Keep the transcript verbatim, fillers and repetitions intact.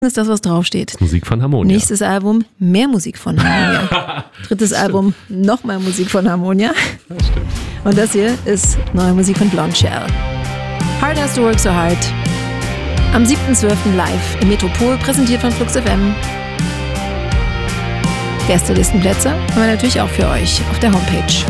ist das, was draufsteht. Musik von Harmonia. Nächstes Album, mehr Musik von Harmonia. Drittes Album, noch mehr Musik von Harmonia. Das stimmt. Und das hier ist neue Musik von Blonde Shell. Hard Has to Work So Hard. Am siebten zwölften live im Metropol, präsentiert von Flux F M. Gästelistenplätze haben wir natürlich auch für euch auf der Homepage.